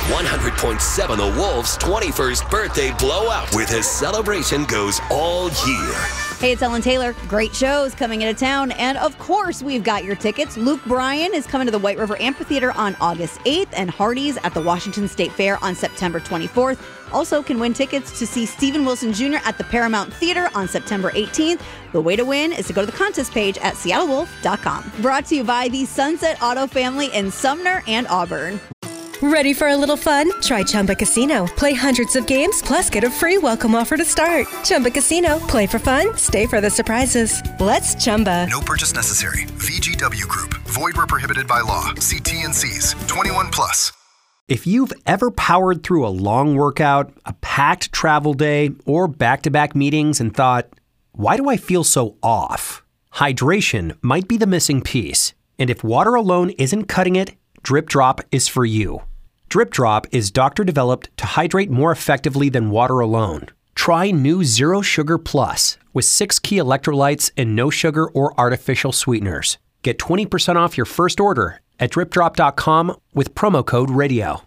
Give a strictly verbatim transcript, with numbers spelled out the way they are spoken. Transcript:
one hundred point seven The Wolves' twenty-first birthday blowout with a celebration goes all year. Hey, it's Ellen Taylor. Great shows coming into town. And of course, we've got your tickets. Luke Bryan is coming to the White River Amphitheater on August eighth and Hardy's at the Washington State Fair on September twenty-fourth. Also can win tickets to see Steven Wilson Junior at the Paramount Theater on September eighteenth. The way to win is to go to the contest page at seattle wolf dot com. Brought to you by the Sunset Auto family in Sumner and Auburn. Ready for a little fun? Try Chumba Casino. Play hundreds of games, plus get a free welcome offer to start. Chumba Casino. Play for fun. Stay for the surprises. Let's Chumba. No purchase necessary. V G W Group. Void where prohibited by law. See T and C's. twenty-one plus. If you've ever powered through a long workout, a packed travel day, or back-to-back meetings and thought, why do I feel so off? Hydration might be the missing piece. And if water alone isn't cutting it, Drip Drop is for you. Drip Drop is doctor-developed to hydrate more effectively than water alone. Try new Zero Sugar Plus with six key electrolytes and no sugar or artificial sweeteners. Get twenty percent off your first order at drip drop dot com with promo code radio.